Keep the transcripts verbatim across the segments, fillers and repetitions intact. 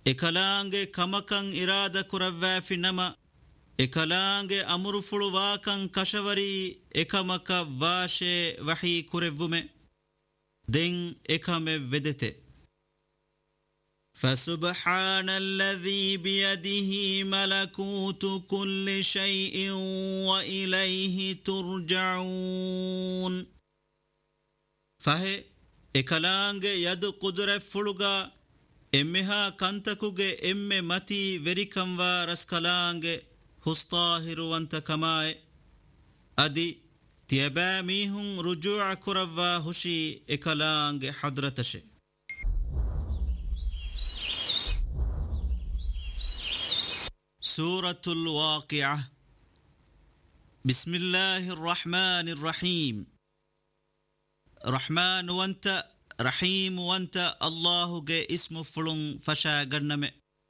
ekalaange kamakan irada kuravvafi nama ekalaange amuru fuluwakan kashavari ekamaka vaashe wahi kurevvume den ekame vedete فسبحان الذي بيده ملكوت كل شيء وإليه ترجعون فهي ekalaange yadu qudre fuluga emmeha kantakuge emme mati verikamwa raskalaange hustahiruwanta kamae adi tiyaba mihun rujua kuravwa hushi ekalaange hadratashe سورة الواقعة بسم الله الرحمن الرحيم رحمن وانت رحيم وانت الله جاء اسم فلن فشا قرنم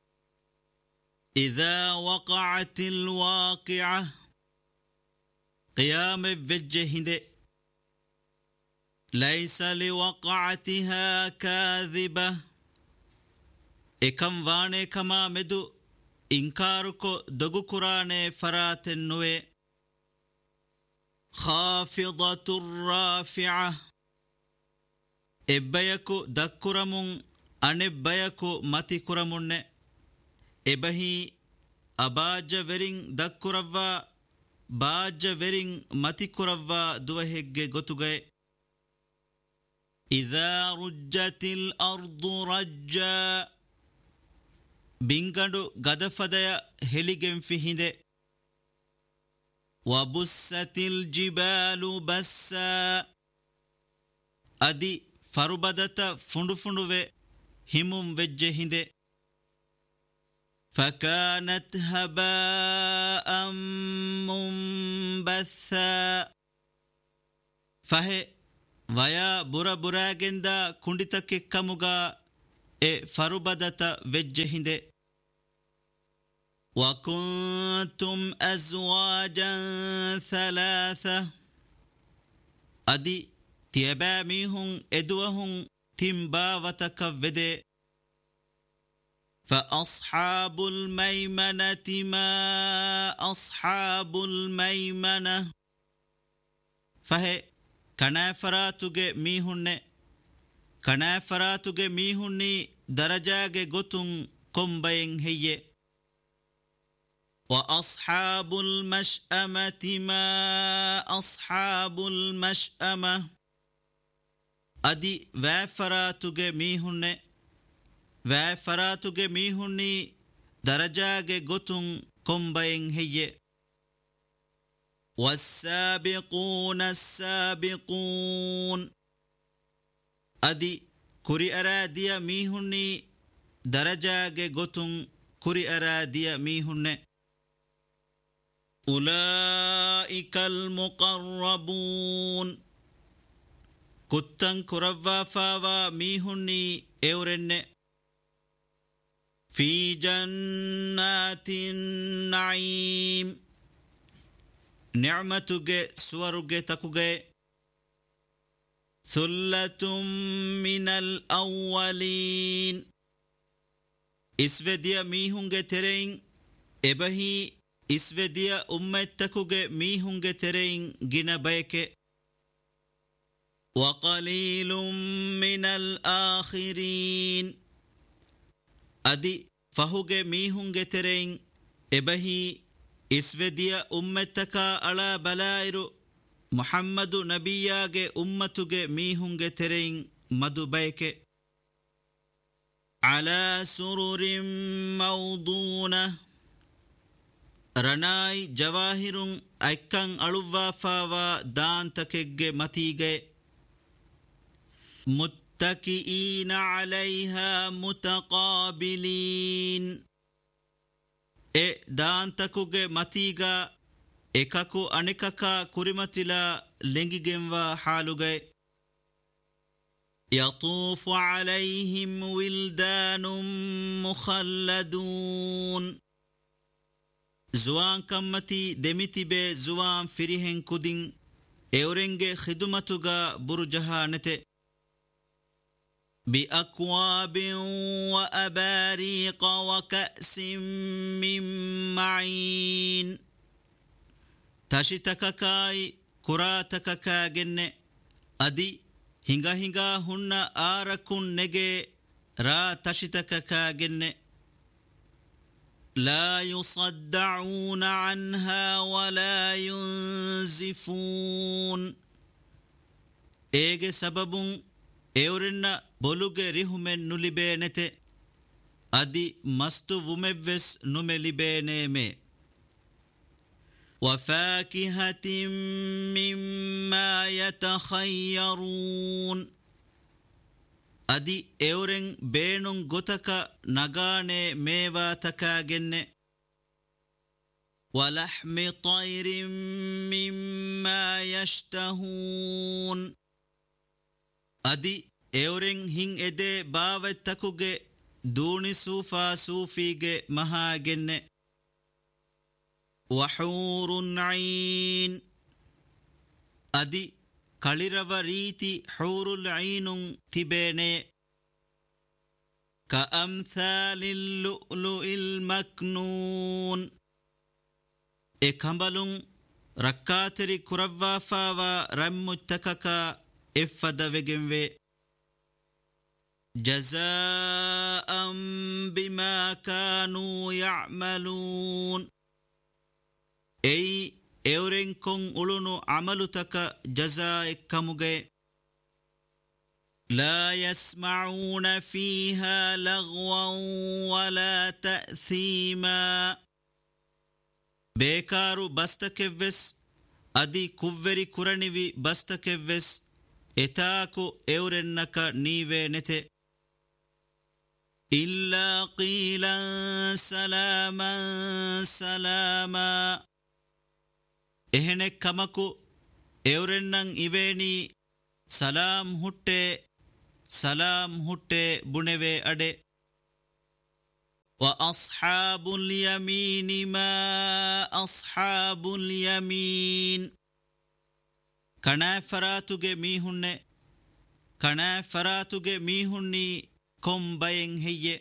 إذا وقعت الواقعة قيام بجهد ليس لوقعتها كاذبة إكم واني كما مدو إنكاركو دغو قرآن فرات النوي خافضة الرافعة إبايكو دكرمون أنبايكو ماتي كرمون إبهي أباج ورين دكروا باج ورين ماتي كروا دوهيج غتوغي إذا رجت الأرض رجا بينغدو غدفديا هليگن فيهinde وبست الجبال بسا ادي فربدتا فندو فندوه همم وجهinde فكانت هباء منبثا فهي ويا برا براگندا كندتك كموغا e farubadata vejjehinde wa kuntum azwajan thalatha adi tiyabamihun edwahun timbawataka vede fa ashabul maymanati ma ashabul maymana fahe kanafaratuge mihunne kanafaratuge mihunni darajage gotun kombayen heye wa ashabul mash'amati ma ashabul mash'ama adi wafaratuge mihunne wafaratuge mihunni darajage gotun kombayen heye والسابقون السابقون adi kuri aradiya mihunni darajage gotun kuri aradiya mihunne ulaika almuqarrabun kuttan kuravva fawa mihunni eurenne fi jannatin na'im ni'matuge suwaruge takuge ثلة من الأولين إسوديا ميهونغ ترين إبهي إسوديا أمتكوغ ميهونغ ترين جنا بيك وقليل من الآخرين أدي فهوغ ميهونغ ترين إبهي إسوديا أمتكا على بلايرو محمد نبياගේ ummatuge mihunge terein madubayke ala sururin mawduna ranai jawahirun aikkan aluwa fawa daantakegge matige muttakiina alayha mutaqabilin e daantakuge matiga ekaku anikaka kurimatila lengigenwa halugay yatufu alayhim wildanun mukhalladun zuwan kammati demitibe zuwan firihen kudin eurenge khidumatuga burjahanete بأكواب وأباريق وكأس من معين تشتككاي كراتككا جن أدي هنگا هنگا هن آركن نجي را تشتككا جن لا يصدعون عنها ولا ينزفون إيجي سبب إورنا بولوغي ريهمن نلبينته أدي مستو ومبس نملبينيمي وفاكهة مما يتخيرون أدي إورن بينون غتك نغاني ميوا تكاجن ولحم طير مما يشتهون أدي إورن هين إدي باوتكوغي دوني سوفا سوفيغي مهاجن وحور عين أدي كاليروريتي حور العين تبيني كأمثال اللؤلؤ المكنون إكمبلون ركاتري كربافا ورمتككا إفدوغنوي جزاء بما كانوا يعملون أي إورين كون أولونو عملتك جزاء كمغي لا يسمعون فيها لغوا ولا تأثيما بيكارو بستكفس أدي كوفري كورانيوي بستكفس إتاكو إورنك نيوي نتي إلا قيلا سلاما سلاما إهنك كمكو إورنن إبيني سلام هُتّي سلام هُتّي بنوي أدي وأصحاب اليمين ما أصحاب اليمين كنافراتوغي ميهن كنافراتوغي ميهني كم بين هي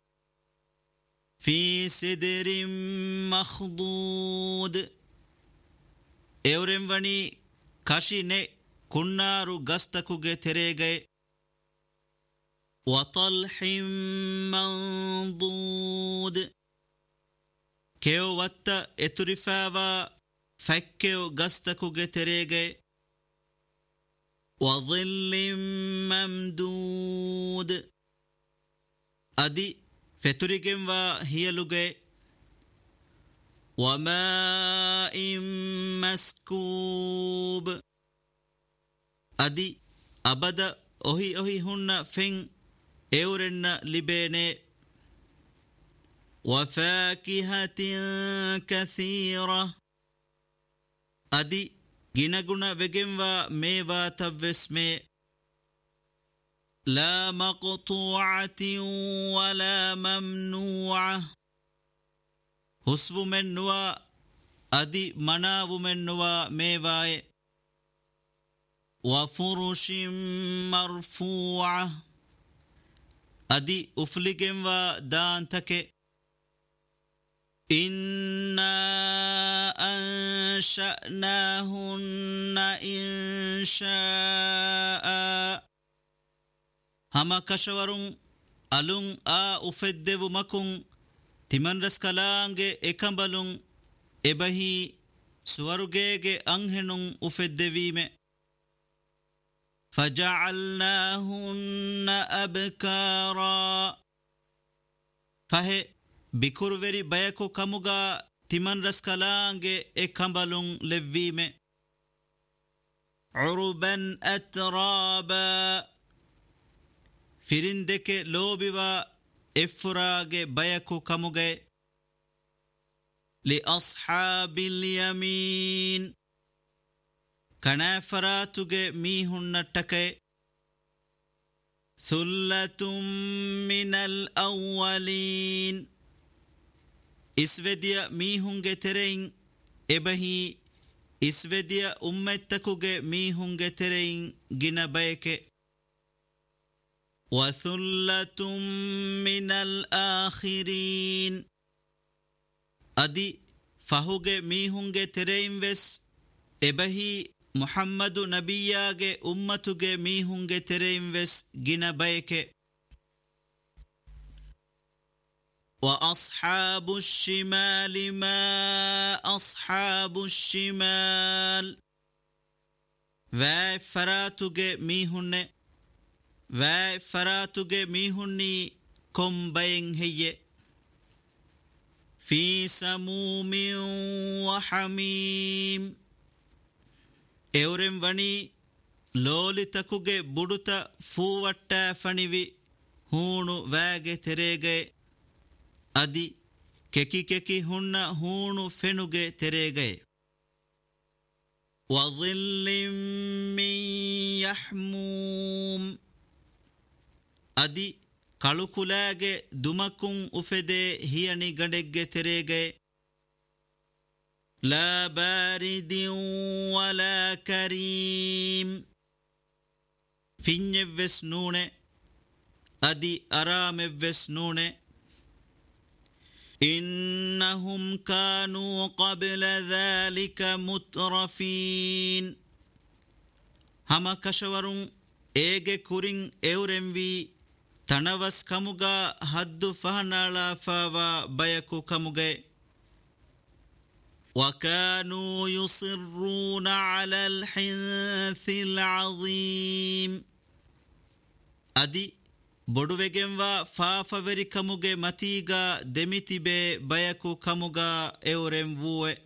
في سدر مخضود إورنوني كاشيني كنارو غستكوغي تريغي وطلح منضود كيو وطا اترفاوا فكيو غستكوغي تريغي وظل ممدود أدي فتريغن وهيلوغي وماء مسكوب أدي أبدا أهي أهي هن فين إورن لبيني وفاكهة كثيرة أدي جنغنا وجنوا ميوا تبسمي لا مقطوعة ولا ممنوعة حسو منوا أدي مناو منوا ميواي وفرش مرفوعة أدي أفلقنوا دانتك إنا أنشأناهن إنشاء هما كشورون ألون آ أفدو مكون تمن رسكالانج إكمبلون إبهي سوارجيج أنهنون أفدويم فجعلناهن أبكارا فهي بكوروري بيكو كموغا تمن رسكالانج إكمبلون لبيم عربا أترابا فرندك لوبيوا إفراغ بيكو كموغا لأصحاب اليمين كنافراتوغ ميهن تكي ثلة من الأولين إسوديا ميهنغ ترين إبهي إسوديا أمتكوغ ميهنغ ترين جنبايك وثلة من الآخرين أدي فهوغ ميهونغ ترين وس إبهي محمد نبياغ أمتوغ ميهونغ ترين وس جنا بيك وأصحاب الشمال ما أصحاب الشمال وَاي فراتوغ ميهن وَاي فراتوغ ميهني كم بين هي في سموم وحميم اورم وني لولي تكوغ بودوتا فووٹا فنيوي هونو وَاغ تريغ أدي ككي ككي هن هونو فنوغ تريغ وظل من يحموم أدي كالوكولاغ دمكم أفده هياني غندق تريغ لا بارد ولا كريم فين وسنون أدي أرام وسنون إنهم كانوا قبل ذلك مترفين هما كشورون إيجي كورين إورنوي تنوس كموغا حد فهنالا فاوا بيكو كموغي وكانوا يصرون على الحنث العظيم أدي بودووگنوا فافوري كموغي متيغا دميتيبه بيكو كموغا اورم ووه